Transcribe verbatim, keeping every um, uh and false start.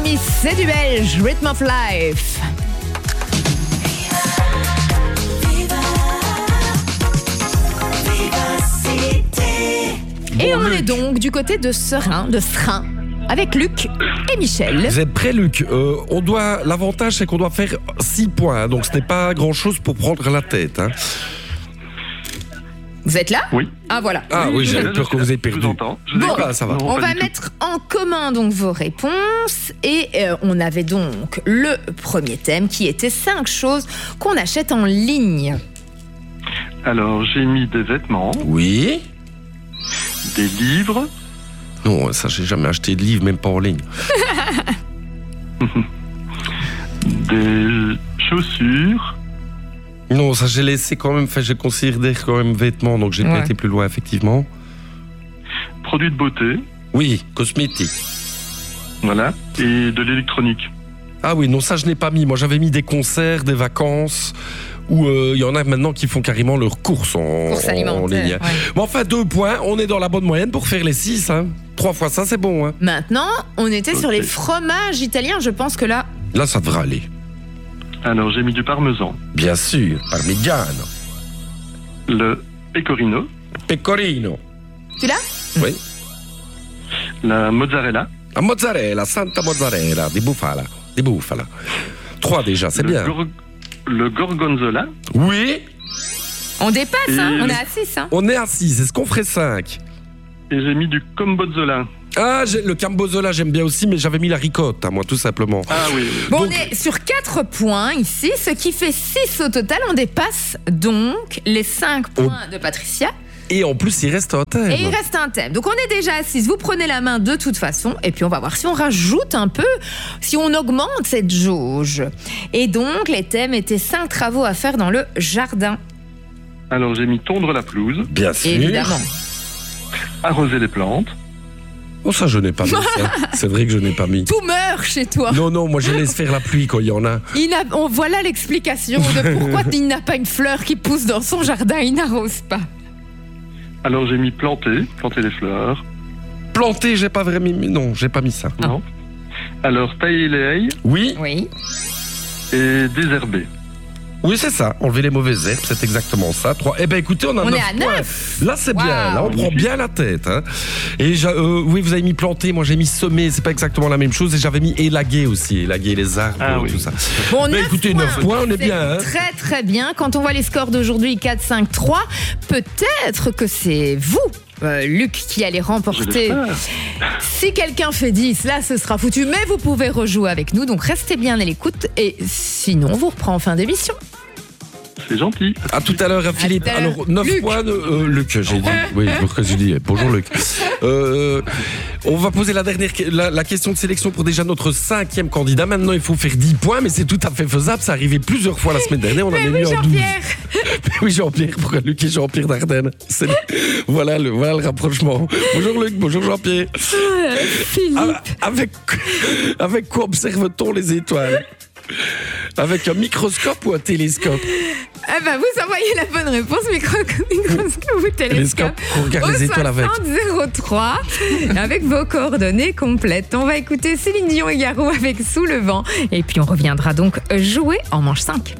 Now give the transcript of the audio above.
Smith, c'est du belge, Rhythm of Life. Et Bon, on Luc. est donc du côté de Serein, de Serein, avec Luc et Michel. Vous êtes prêts, Luc? euh, on doit, L'avantage, c'est qu'on doit faire six points, hein, donc ce n'est pas grand-chose pour prendre la tête. Hein. Vous êtes là? Oui. Ah voilà. Ah oui, j'avais peur que vous ayez Je perdu. vous entends. Je Bon, vous écoute. ah, ça va. Non, On pas va du tout. mettre en commun donc vos réponses et euh, on avait donc le premier thème qui était cinq choses qu'on achète en ligne. Alors, j'ai mis des vêtements, Oui. des livres, Non, ça, j'ai jamais acheté de livre, même pas en ligne. des chaussures, Non, ça, j'ai laissé quand même, fait, j'ai considéré quand même vêtements, donc j'ai Ouais. pas été plus loin, effectivement. produits de beauté, Oui, cosmétiques. voilà, et de l'électronique. Ah oui, non, ça, je n'ai pas mis. Moi, j'avais mis des concerts, des vacances, où il y en a maintenant qui font carrément leurs courses en, Courses en alimentaires, ligne. ouais. Bon, enfin, deux points, on est dans la bonne moyenne pour faire les six. Hein. Trois fois ça, c'est bon. Hein. Maintenant, on était sur Ok. les fromages italiens. Je pense que là, Là, ça devrait aller. Alors, j'ai mis du parmesan, Bien sûr, parmigiano, le pecorino, pecorino, tu l'as? oui, la mozzarella, la mozzarella, santa mozzarella, di bufala, di bufala. Trois déjà, c'est le, bien. gor- le gorgonzola, Oui, On dépasse, hein, Et- on est à six. Hein. on est à six, est-ce qu'on ferait cinq? et j'ai mis du combozzola. Ah, j'ai- le cambozola, j'aime bien aussi, mais j'avais mis la ricotta, moi, tout simplement. Ah oui, Bon, Donc- on est sur quatre points ici, ce qui fait six au total. On dépasse donc les cinq points de Patricia. Et en plus, il reste un thème. Et il reste un thème. Donc on est déjà à six. Vous prenez la main de toute façon. Et puis on va voir si on rajoute un peu, si on augmente cette jauge. Et donc les thèmes étaient cinq travaux à faire dans le jardin. alors j'ai mis tondre la pelouse, Bien sûr. Évidemment. arroser les plantes, Oh, ça, je n'ai pas mis ça. C'est vrai que je n'ai pas mis. Tout meurt chez toi. Non, non, moi, je laisse faire la pluie quand il y en a. Il n'a- on, voilà l'explication de pourquoi il n'a pas une fleur qui pousse dans son jardin. Il n'arrose pas. alors j'ai mis planter, planter les fleurs, Planter, j'ai pas vraiment mis. Non, j'ai pas mis ça. non. Alors tailler les haies Oui, Oui. et désherber. oui, c'est ça. Enlever les mauvaises herbes, c'est exactement ça. Trois. Eh ben, écoutez, on a On neuf est à points. neuf. Là, c'est bien. Waouh. Là, on prend bien la tête. Hein. Et j'a- euh, oui, vous avez mis planter. Moi, j'ai mis semer. C'est pas exactement la même chose. Et j'avais mis élaguer aussi. Élaguer les arbres, Ah oui. tout ça. Bon, Mais neuf écoutez, neuf points, on est C'est bien. Hein. Très très bien. Quand on voit les scores d'aujourd'hui, quatre, cinq, trois, peut-être que c'est vous, euh, Luc, qui allez Je remporter. l'espère. Si quelqu'un fait dix, là ce sera foutu. Mais vous pouvez rejouer avec nous. Donc restez bien à l'écoute. Et sinon, on vous reprend en fin d'émission. C'est gentil. À tout à l'heure, Philippe. tout à l'heure. Alors, neuf Luc. points. De, euh, Luc, j'ai dit. Oui, je j'ai dit. Bonjour, Luc. Euh, on va poser la dernière la, la question de sélection pour déjà notre cinquième candidat. Maintenant, il faut faire dix points, mais c'est tout à fait faisable. Ça arrivait plusieurs fois la semaine dernière. On en a Mais mis oui, en douze. Jean-Pierre. Oui, Jean-Pierre. Pourquoi Luc et Jean-Pierre d'Ardenne? C'est le- voilà, le, voilà le rapprochement. Bonjour, Luc. Bonjour, Jean-Pierre. Philippe. Ah, Avec, avec quoi observe-t-on les étoiles? Avec un microscope ou un télescope? Ah bah vous envoyez la bonne réponse, micro- microscope ou télescope. Télescope, on regarde les étoiles avec. Au soixante zéro trois, avec vos coordonnées complètes. On va écouter Céline Dion et Garou avec Sous le vent. Et puis on reviendra donc jouer en manche cinq.